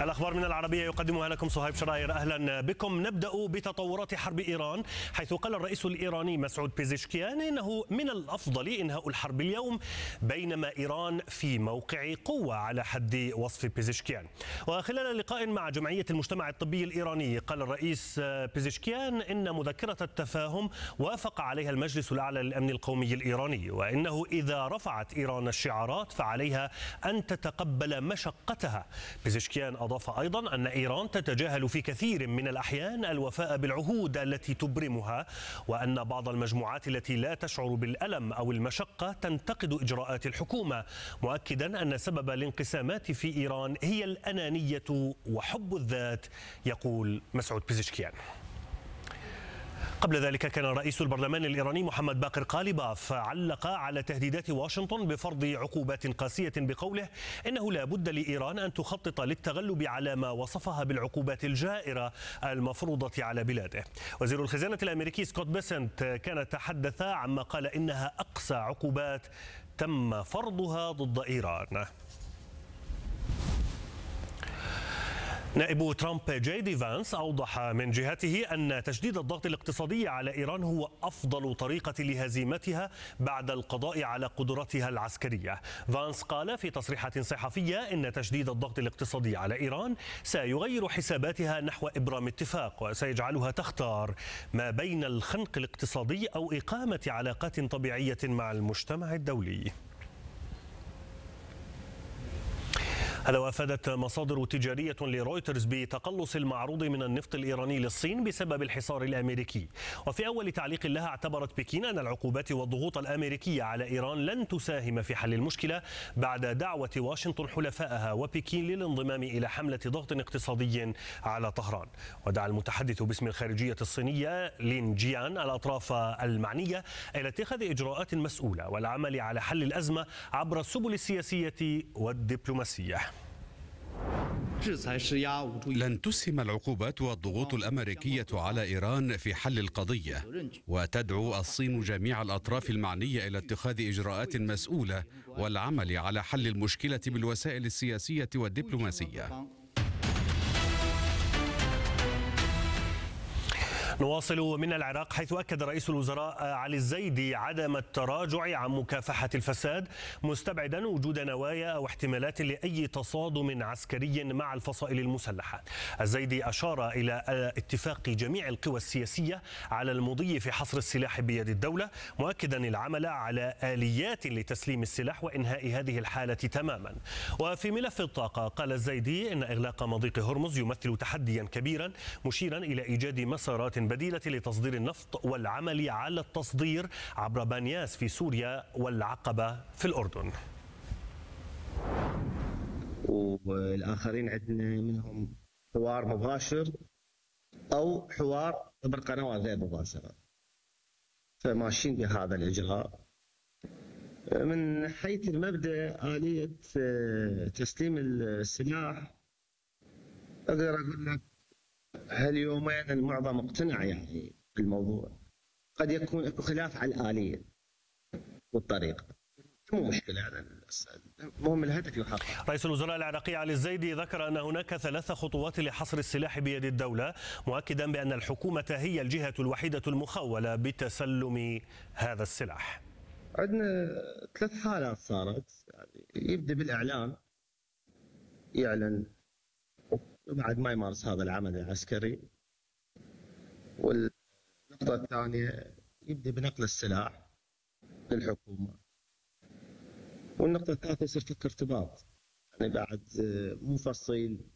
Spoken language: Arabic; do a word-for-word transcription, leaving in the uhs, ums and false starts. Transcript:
الأخبار من العربية يقدمها لكم صهيب شراير. أهلا بكم. نبدأ بتطورات حرب إيران، حيث قال الرئيس الإيراني مسعود بيزشكيان إنه من الأفضل إنهاء الحرب اليوم، بينما إيران في موقع قوة على حد وصف بيزشكيان. وخلال لقاء مع جمعية المجتمع الطبي الإيراني قال الرئيس بيزشكيان إن مذكرة التفاهم وافق عليها المجلس الأعلى للأمن القومي الإيراني، وإنه إذا رفعت إيران الشعارات فعليها أن تتقبل مشقتها. بيزشكيان أضاف أيضا أن إيران تتجاهل في كثير من الأحيان الوفاء بالعهود التي تبرمها، وأن بعض المجموعات التي لا تشعر بالألم أو المشقة تنتقد إجراءات الحكومة، مؤكدا أن سبب الانقسامات في إيران هي الأنانية وحب الذات، يقول مسعود بيزشكيان. قبل ذلك كان رئيس البرلمان الإيراني محمد باقر قالباف علق على تهديدات واشنطن بفرض عقوبات قاسية بقوله إنه لا بد لإيران أن تخطط للتغلب على ما وصفها بالعقوبات الجائرة المفروضة على بلاده. وزير الخزانة الأمريكي سكوت بيسنت كان تحدث عما قال إنها أقسى عقوبات تم فرضها ضد إيران. نائب ترامب جي دي فانس أوضح من جهته أن تشديد الضغط الاقتصادي على إيران هو أفضل طريقة لهزيمتها بعد القضاء على قدرتها العسكرية. فانس قال في تصريحات صحفية إن تشديد الضغط الاقتصادي على إيران سيغير حساباتها نحو إبرام اتفاق، وسيجعلها تختار ما بين الخنق الاقتصادي أو إقامة علاقات طبيعية مع المجتمع الدولي. هذا وافادت مصادر تجارية لرويترز بتقلص المعروض من النفط الإيراني للصين بسبب الحصار الأمريكي. وفي أول تعليق لها اعتبرت بكين أن العقوبات والضغوط الأمريكية على إيران لن تساهم في حل المشكلة بعد دعوة واشنطن حلفائها وبكين للانضمام إلى حملة ضغط اقتصادي على طهران. ودعا المتحدث باسم الخارجية الصينية لين جيان الأطراف المعنية إلى اتخاذ إجراءات مسؤولة والعمل على حل الأزمة عبر السبل السياسية والدبلوماسية. لن تسهم العقوبات والضغوط الأمريكية على إيران في حل القضية، وتدعو الصين جميع الأطراف المعنية إلى اتخاذ إجراءات مسؤولة والعمل على حل المشكلة بالوسائل السياسية والدبلوماسية. نواصل من العراق، حيث أكد رئيس الوزراء علي الزيدي عدم التراجع عن مكافحة الفساد، مستبعدا وجود نوايا أو احتمالات لأي تصادم عسكري مع الفصائل المسلحة. الزيدي أشار إلى اتفاق جميع القوى السياسية على المضي في حصر السلاح بيد الدولة، مؤكدا العمل على آليات لتسليم السلاح وإنهاء هذه الحالة تماما. وفي ملف الطاقة قال الزيدي إن إغلاق مضيق هرمز يمثل تحديا كبيرا، مشيرا إلى إيجاد مسارات بديلة لتصدير النفط والعمل على التصدير عبر بانياس في سوريا والعقبة في الأردن. والآخرين عندنا منهم حوار مباشر أو حوار عبر قنوات غير مباشرة، فماشيين بهذا الإجراء. من حيث المبدأ آلية تسليم السلاح، أقدر أقول لك هاليومين المعظم مقتنع يعني بالموضوع، قد يكون اكو خلاف على الآلية والطريقة، مو مشكلة هذا، المهم الهدف يحقق. رئيس الوزراء العراقي علي الزيدي ذكر أن هناك ثلاث خطوات لحصر السلاح بيد الدولة، مؤكدا بأن الحكومة هي الجهة الوحيدة المخولة بتسلم هذا السلاح. عندنا ثلاث حالات صارت، يعني يبدأ بالإعلان، يعلن بعد ما يمارس هذا العمل العسكري، والنقطة الثانية يبدأ بنقل السلاح للحكومة، والنقطة الثالثة يصير فك ارتباط، يعني بعد مفصل